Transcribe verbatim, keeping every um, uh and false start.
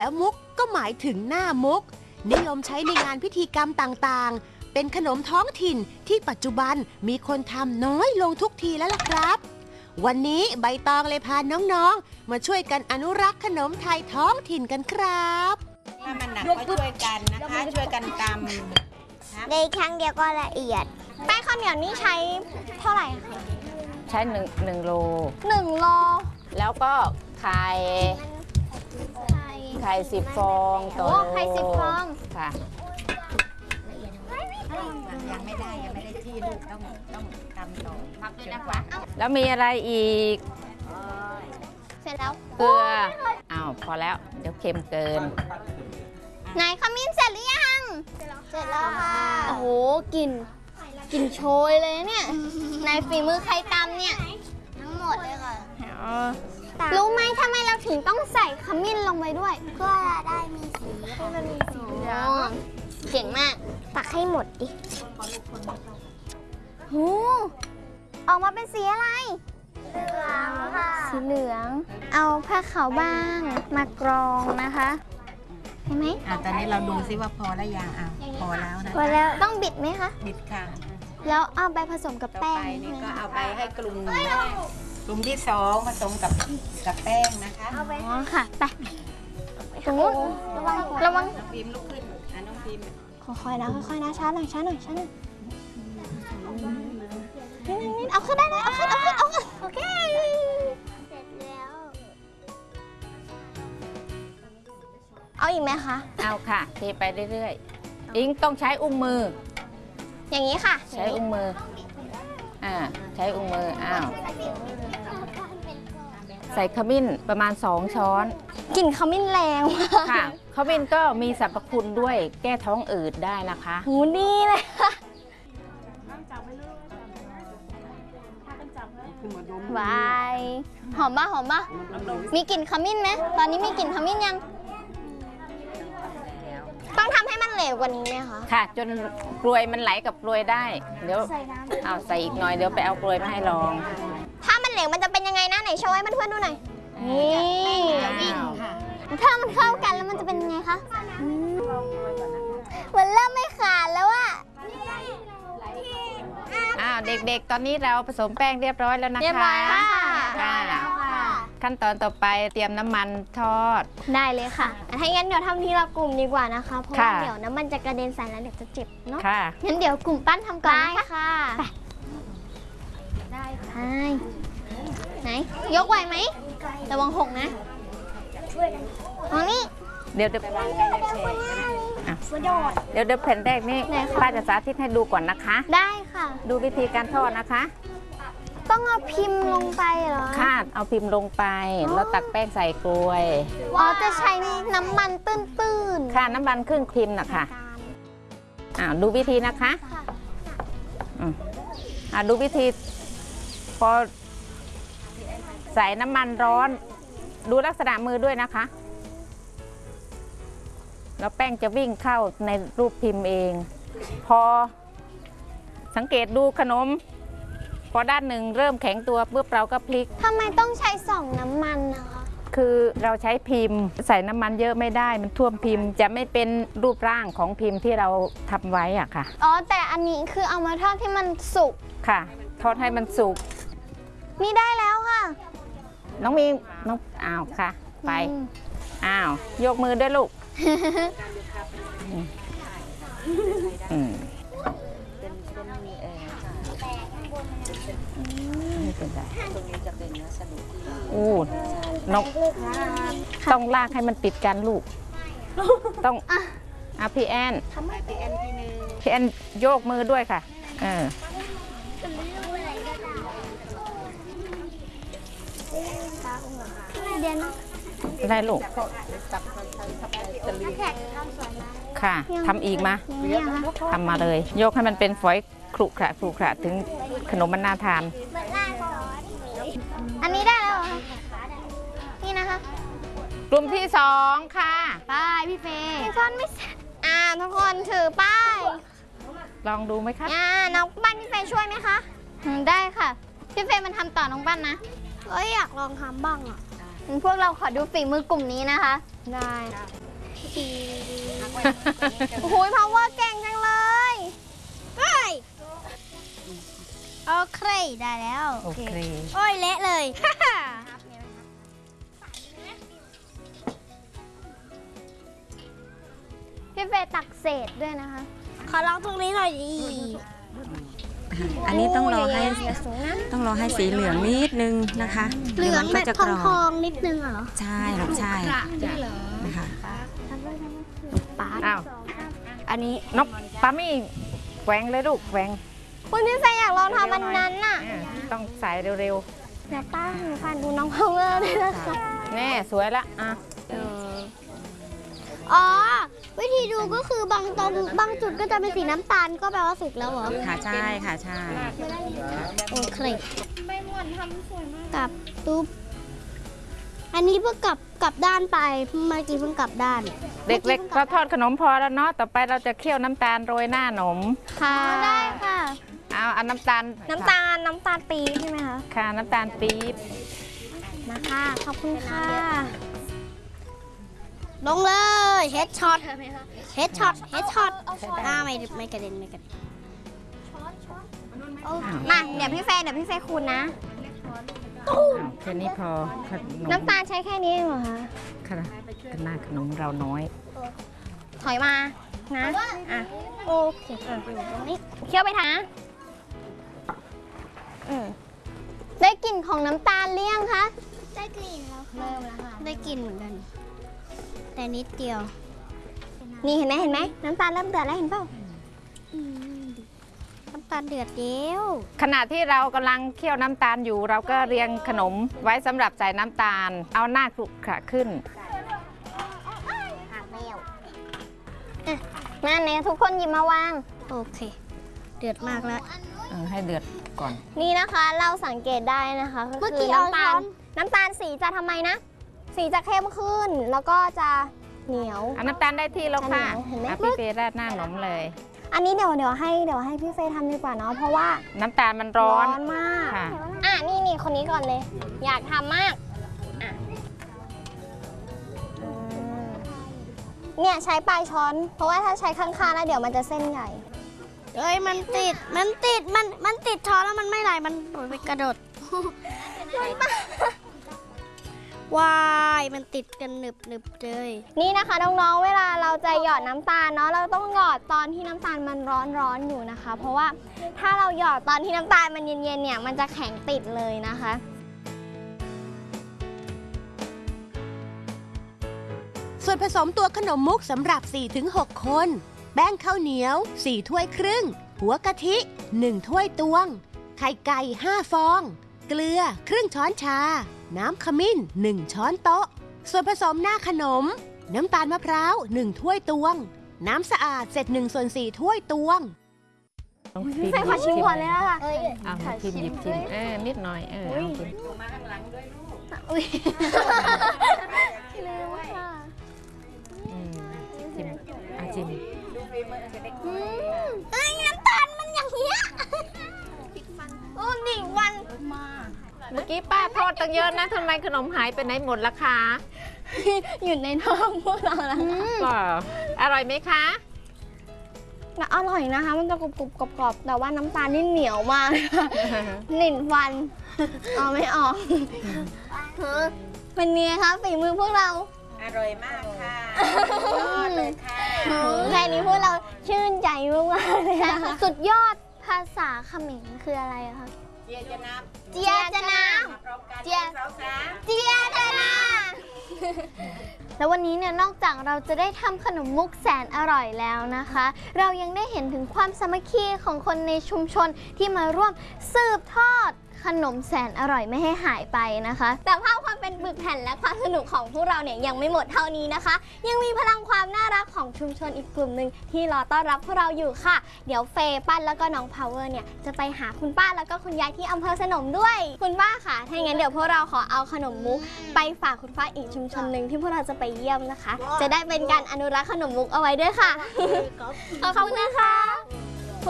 แล้วมุกก็หมายถึงหน้ามุกนิยมใช้ในงานพิธีกรรมต่างๆเป็นขนมท้องถิ่นที่ปัจจุบันมีคนทำน้อยลงทุกทีแล้วล่ะครับวันนี้ใบตองเลยพาน้องๆมาช่วยกันอนุรักษ์ขนมไทยท้องถิ่นกันครับถ้ามันหนักก็ช่วยกันนะคะช่วยกันตำในครั้งเดียวก็ละเอียดแป้งข้าวเหนียวนี่ใช้เท่าไหร่คะใช้หนึ่งหนึ่งโลหนึ่งโลแล้วก็ไข่ไข่สิบฟองต่อโลไข่สิบฟองค่ะยังไม่ได้ยังไม่ได้ที่ลูกต้องต้องตำต่อพักด้วยนะคะแล้วมีอะไรอีกเสร็จแล้วเกลืออ้าวพอแล้วเดี๋ยวเค็มเกินไหนขมิ้นเสร็จหรือยังเสร็จแล้วค่ะโอ้โหกลิ่นกลิ่นโชยเลยเนี่ยในฝีมือใครตำเนี่ยทั้งหมดเลยค่ะรู้ไหมทำไมเราถึงต้องใส่ขมิ้นลงไปด้วยเพื่อได้มีสีให้มันมีสีเหลืองเก่งมากตักให้หมดดิหูออกมาเป็นสีอะไรเหลืองค่ะสีเหลืองเอาผ้าขาวบางมากรองนะคะเห็นไหมอ่าตอนนี้เราดูซิว่าพอแล้วยังอ่ะพอแล้วนะพอแล้วต้องบิดไหมคะบิดค่ะแล้วเอาไปผสมกับแป้งนี่ก็เอาไปให้กลุ่มกลุ่มที่สองผสมกับกับแป้งนะคะเอาไปอ๋อค่ะไปตรงนู้นระวังระวังน้องพิมลุกขึ้นอ่ะน้องพิมค่อยๆนะค่อยๆนะช้าหน่อยช้าหน่อยช้าหน่อยนี่ๆเอาขึ้นได้เลยเอาขึ้นเอาขึ้นเอาขึ้นโอเคเสร็จแล้วเอาอีกไหมคะเอาค่ะเทไปเรื่อยๆอิงต้องใช้อุ้งมืออย่างนี้ค่ะใช้อุ้งมืออ่าใช้อุ้งมืออ้าวใส่ขมิ้นประมาณสองช้อนกลิ่นขมิ้นแรงค่ะขมิ้นก็มีสรรพคุณด้วยแก้ท้องอืดได้นะคะหูดีเลยค่ะบายหอมป่ะหอมป่ะมีกลิ่นขมิ้นไหมตอนนี้มีกลิ่นขมิ้นยังต้องทำให้มันเหลวกว่านี้ไหมคะค่ะจนกลวยมันไหลกับกลวยได้เดี๋ยวเอาใส่อีกหน่อยเดี๋ยวไปเอากลวยมาให้ลองถ้ามันเหลวมันจะเป็นยังไงนะไหนโชว์ให้เพื่อนๆดูหน่อยนี่ถ้ามันเข้ากันแล้วมันจะเป็นยังไงคะมันเริ่มไม่ขาดแล้วอะอ้าวเด็กๆตอนนี้เราผสมแป้งเรียบร้อยแล้วนะคะเรียบร้อยค่ะขั้นตอนต่อไปเตรียมน้ำมันทอดได้เลยค่ะถ้างั้นเดี๋ยวทำทีละกลุ่มดีกว่านะคะเพราะว่าเดี๋ยวน้ำมันจะกระเด็นใส่แล้วเดี๋ยวจะเจ็บเนาะงั้นเดี๋ยวกลุ่มปั้นทำก่อนนะคะได้ค่ะไหนยกไหวไหมระวังหกนะตรงนี้เดี๋ยวเดี๋ยวเดี๋ยวเดี๋ยวแผ่นแรกนี่ป้าจะสาธิตให้ดูก่อนนะคะได้ค่ะดูวิธีการทอดนะคะต้องเอาพิมพ์ลงไปเหรอค่ะเอาพิมพ์ลงไปแล้วตักแป้งใส่กลวยอ๋อจะใช้น้ำมันตื้นๆค่ะน้ำมันครึ่งพิมพ์นะคะอ่าดูวิธีนะคะอ่าดูวิธีพอใส่น้ำมันร้อนดูลักษณะมือด้วยนะคะแล้วแป้งจะวิ่งเข้าในรูปพิมพ์เองพอสังเกตดูขนมพอด้านหนึ่งเริ่มแข็งตัวปุ๊บเราก็พลิกทำไมต้องใช้สองน้ำมันนะคะคือเราใช้พิมพ์ใส่น้ำมันเยอะไม่ได้มันท่วมพิมพ์จะไม่เป็นรูปร่างของพิมพ์ที่เราทำไว้อ่ะค่ะอ๋อแต่อันนี้คือเอามาทอดที่มันสุกค่ะทอดให้มันสุกนี่ได้แล้วค่ะน้องมีน้องอ้าวค่ะไปอ้าวยกมือด้วยลูกอืมอู้นกต้องลากให้มันติดกันลูกต้องอ่ะพี่แอนพี่แอนโยกมือด้วยค่ะเออได้ลูกค่ะทำอีกมาทำมาเลยโยกให้มันเป็นฝอยครุขระครุขระถึงขนมมันน่าทานอันนี้ได้แล้วเหรอนี่นะคะกลุ่มที่สองค่ะป้ายพี่เฟย์พี่ซ่อนไม่เสร็จอ่าทุกคนถือป้ายลองดูไหมคะอ่าน้องปั้นพี่เฟย์ช่วยไหมคะได้ค่ะพี่เฟย์มันทำต่อน้องปั้นนะเอ้ยอยากลองทำบ้างอ่ะพวกเราขอดูฝีมือกลุ่มนี้นะคะ ได้โอ้โห power เก่งจังเลยเฮ้ยโอเคได้แล้วโอเคโอ้ยเละเลย พี่เฟย์ตักเศษด้วยนะคะ ขอลองตรงนี้หน่อยดีอันนี้ต้องรอให้อย่าสูงนะต้องรอให้สีเหลืองนิดนึงนะคะเหลืองดี๋แบยวบมันก็จะทกองรทออบ งนิดนึงเหรอใช่ครับใช่นะคะป๊าอ้าวอันนี้นกปามี่แหวงเลยลูกแหวงคุณพี่เฟย์อยากลองทำอันนั้นน่ะอ่าต้องใส่เร็วเดี๋ยวป้าหนูผ่านดูน้องพาวเวอร์ด้วยนะคะๆแน่สวยละอ่ะอ๋อ วิธีดูก็คือบางตรงบางจุดก็จะเป็นสีน้ำตาลก็แปลว่าสุกแล้วเหรอค่ะใช่ค่ะใช่โอเคไม่หมดทำสวยมากกลับตุ๊บอันนี้เพิ่งกลับกลับด้านไปเมื่อกี้เพิ่งกลับด้านเด็กๆเราทอดขนมพอแล้วเนาะต่อไปเราจะเคี่ยวน้ำตาลโรยหน้าขนมค่ะได้ค่ะเอาอันน้ำตาลน้ำตาลน้ำตาลปี๊บใช่ไหมคะค่ะน้ำตาลปี๊บมาค่ะขอบคุณค่ะ ลงเลยเฮดช็อตเฮดช็อตเฮดช็อตอ่าไม่ไม่กระเด็นไม่กระเด็นมาเดี๋ยวพี่เฟย์เดี๋ยวพี่เฟย์คูณนะแค่นี้พอขนมน้ำตาลใช้แค่นี้เองเหรอคะค่ะหน้าขนมเราน้อยถอยมานะอ่ะโอเคอ่ะอยู่ตรงนี้เคี่ยวไปทางนะอืมได้กลิ่นของน้ำตาลเลี่ยงคะได้กลิ่นแล้วเริ่มแล้วค่ะได้กลิ่นเหมือนกัน แต่นิดเดียว นี่เห็นไหมเห็นไหมน้ำตาลเริ่มเดือดแล้วเห็นเปล่าน้ำตาลเดือดเดียวขณะที่เรากำลังเคี่ยวน้ำตาลอยู่ เราก็เรียงขนมไว้สำหรับใส่น้ำตาล เอาหน้าคลุกขระขึ้นนั่นเนี่ยทุกคนหยิบมาวาง โอเค เดือดมากแล้วเออให้เดือดก่อนนี่นะคะเราสังเกตได้นะคะก็เมื่อคืกี้อน้ำตาเอาช้ลอนน้ำตาลสีจะทำไมนะ สีจะเข้มขึ้น แล้วก็จะเหนียวเอาน้ำตาลได้ที่แล้วค่ะเห็นไหมเอาพี่เฟย์ราดหน้าขนมเลยอันนี้เดี๋ยวเดี๋ยวให้เดี๋ยวให้พี่เฟย์ทำดีกว่าเนาะเพราะว่าน้ำตาลมันร้อนมากค่ะอ่ะนี่นี่คนนี้ก่อนเลย อยากทำมากอ่ะอืมเนี่ยใช้ปลายช้อน เพราะว่าถ้าใช้ข้างๆแล้วเดี๋ยวมันจะเส้นใหญ่เอ้ยมันติดมันติดมันมันติดช้อนแล้วมันไม่ไหลมันไปกระโดดวายมันติดกันหนึบหนึบเลยนี่นะคะน้องๆ เวลาเราจะหยอดน้ำตาลเนาะเราต้องหยอดตอนที่น้ำตาลมันร้อนๆอยู่นะคะ เพราะว่าถ้าเราหยอดตอนที่น้ำตาลมันเย็นๆเนี่ยมันจะแข็งติดเลยนะคะส่วนผสมตัวขนมมุกสำหรับ สี่ถึงหก คน แป้งข้าวเหนียว สี่ ถ้วยครึ่ง หัวกะทิ หนึ่ง ถ้วยตวง ไข่ไก่ ห้า ฟอง เกลือ ครึ่งช้อนชา น้ำขมิ้น หนึ่ง ช้อนโต๊ะ ส่วนผสมหน้าขนม น้ำตาลมะพร้าว หนึ่ง ถ้วยตวง น้ำสะอาดเศษหนึ่งส่วนสี่ ถ้วยตวงต้องพี่เฟย์ขอชิมก่อนเลยนะคะเอามาชิมหยิบชิมเออนิดหน่อยเออเอาชิมอุ้ยลืมค่ะอืมชิมเอาชิมอืมเอ้ยน้ำตาลมันอย่างเงี้ยโอ้ดิวันเมื่อกี้ป้าทอดตั้งเยอะนะทำไมขนมหายไปไหนหมดละคะอยู่ในท้องพวกเราแล้วก็อร่อยไหมคะอร่อยนะคะ มันจะกรุบกรุบกรอบๆแต่ว่าน้ำตาลนี่เหนียวมากหนิ่นฟันเอาไม่ออกเป็นไงคะฝีมือพวกเราอร่อยมากค่ะยอดเลยค่ะแค่นี้พวกเราชื่นใจมากๆเลยนะคะสุดยอดภาษาเขมรคืออะไรอะคะเจียจะนับเจียจะน้พร้อมกันเจียสองสามำเจียจะน้ำแล้ววันนี้เนี่ยนอกจากเราจะได้ทำขนมมุกแสนอร่อยแล้วนะคะ เรายังได้เห็นถึงความสามัคคีของคนในชุมชนที่มาร่วมสืบทอดขนมแสนอร่อยไม่ให้หายไปนะคะ แต่ภาพความเป็นปึกแผ่นและความสนุกของพวกเราเนี่ยยังไม่หมดเท่านี้นะคะ ยังมีพลังความน่ารักของชุมชนอีกกลุ่มหนึ่งที่รอต้อนรับพวกเราอยู่ค่ะ เดี๋ยวเฟย์ปั้นแล้วก็น้องพาวเวอร์เนี่ยจะไปหาคุณป้าแล้วก็คุณยายที่อำเภอสนมด้วย คุณป้าค่ะถ้าอย่างนั้นเดี๋ยวพวกเราขอเอาขนมมุกไปฝากคุณป้าอีกชุมชนหนึ่งที่พวกเราจะไปเยี่ยมนะคะ จะได้เป็นการอนุรักษ์ขนมมุกเอาไว้ด้วยค่ะ ขอบคุณนะคะ